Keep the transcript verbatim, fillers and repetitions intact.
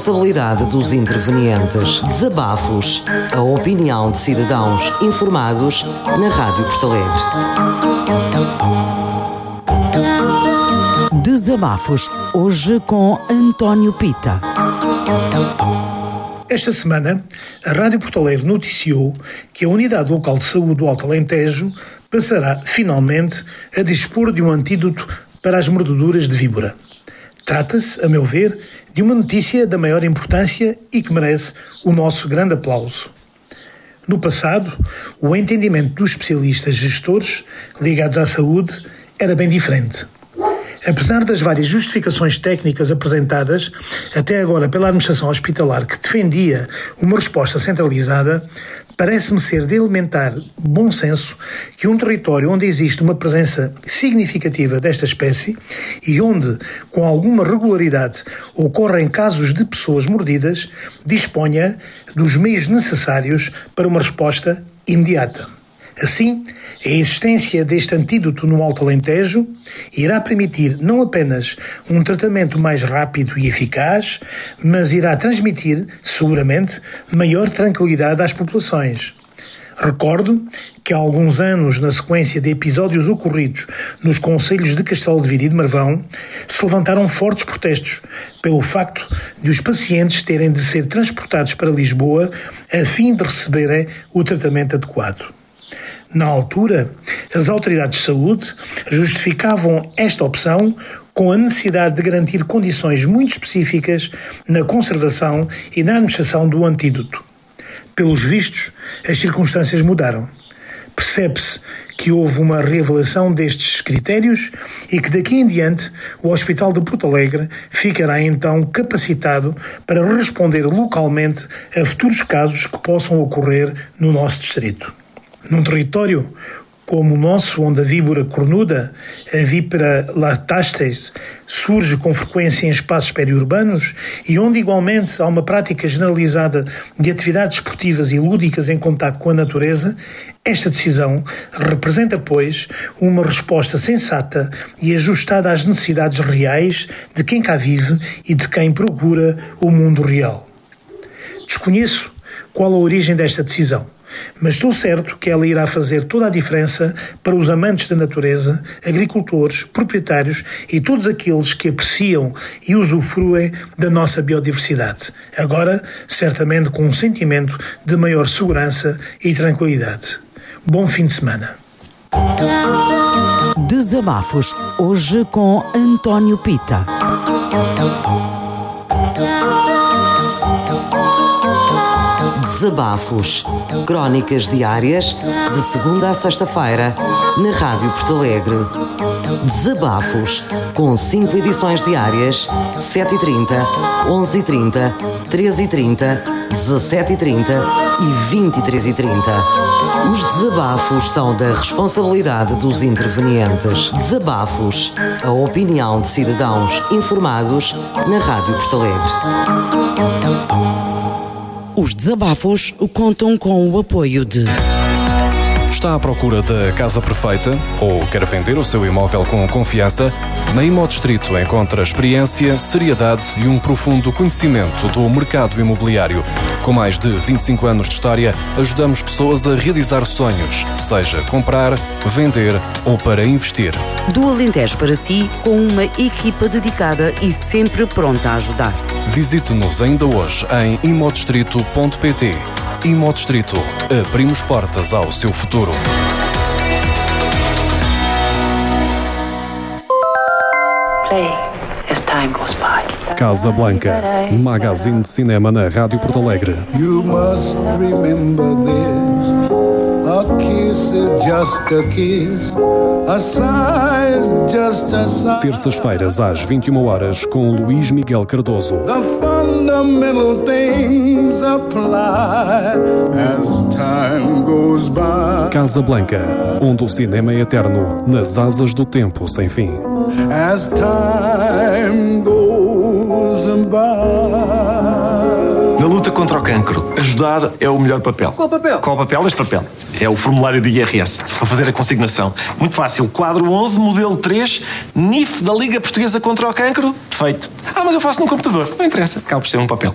responsabilidade dos intervenientes. Desabafos. A opinião de cidadãos informados na Rádio Porto Alegre. Desabafos, hoje com António Pita. Esta semana, a Rádio Porto Alegre noticiou que a Unidade Local de Saúde do Alto Alentejo passará, finalmente, a dispor de um antídoto para as mordeduras de víbora. Trata-se, a meu ver, de uma notícia da maior importância e que merece o nosso grande aplauso. No passado, o entendimento dos especialistas gestores ligados à saúde era bem diferente. Apesar das várias justificações técnicas apresentadas até agora pela administração hospitalar que defendia uma resposta centralizada, parece-me ser de elementar bom senso que um território onde existe uma presença significativa desta espécie e onde, com alguma regularidade, ocorrem casos de pessoas mordidas, disponha dos meios necessários para uma resposta imediata. Assim, a existência deste antídoto no Alto Alentejo irá permitir não apenas um tratamento mais rápido e eficaz, mas irá transmitir, seguramente, maior tranquilidade às populações. Recordo que há alguns anos, na sequência de episódios ocorridos nos concelhos de Castelo de Vide e de Marvão, se levantaram fortes protestos pelo facto de os pacientes terem de ser transportados para Lisboa a fim de receberem o tratamento adequado. Na altura, as autoridades de saúde justificavam esta opção com a necessidade de garantir condições muito específicas na conservação e na administração do antídoto. Pelos vistos, as circunstâncias mudaram. Percebe-se que houve uma reavaliação destes critérios e que daqui em diante o Hospital de Porto Alegre ficará então capacitado para responder localmente a futuros casos que possam ocorrer no nosso distrito. Num território como o nosso, onde a víbora cornuda, a Vipera lactastes, surge com frequência em espaços periurbanos e onde igualmente há uma prática generalizada de atividades esportivas e lúdicas em contato com a natureza, esta decisão representa, pois, uma resposta sensata e ajustada às necessidades reais de quem cá vive e de quem procura o mundo real. Desconheço qual a origem desta decisão, mas estou certo que ela irá fazer toda a diferença para os amantes da natureza, agricultores, proprietários e todos aqueles que apreciam e usufruem da nossa biodiversidade. Agora, certamente com um sentimento de maior segurança e tranquilidade. Bom fim de semana. Desabafos, hoje com António Pita. Desabafos. Crónicas diárias de segunda a sexta-feira na Rádio Porto Alegre. Desabafos com cinco edições diárias: sete e trinta, onze e trinta, treze e trinta, dezassete e trinta e vinte e três e trinta. Os desabafos são da responsabilidade dos intervenientes. Desabafos. A opinião de cidadãos informados na Rádio Porto Alegre. Os desabafos contam com o apoio de... Está à procura da casa perfeita ou quer vender o seu imóvel com confiança? Na Imodistrito encontra experiência, seriedade e um profundo conhecimento do mercado imobiliário. Com mais de vinte e cinco anos de história, ajudamos pessoas a realizar sonhos, seja comprar, vender ou para investir. Do Alentejo para si, com uma equipa dedicada e sempre pronta a ajudar. Visite-nos ainda hoje em imodistrito ponto pt. Imodistrito. Abrimos portas ao seu futuro. Casa Blanca, magazine de cinema na Rádio Porto Alegre. You must remember this. A kiss is just a kiss. A sigh is just a sigh. Terças-feiras às vinte e uma horas com Luís Miguel Cardoso. The fundamental things apply as time goes by. Casa Blanca, onde o cinema é eterno, nas asas do tempo sem fim. As time goes by. Na luta contra o cancro, ajudar é o melhor papel. Qual papel? Qual papel? Este papel. É o formulário do I R S, para fazer a consignação. Muito fácil. Quadro onze, modelo três, N I F da Liga Portuguesa contra o Cancro. Feito. Ah, mas eu faço no computador. Não interessa. Acaba por ser um papel.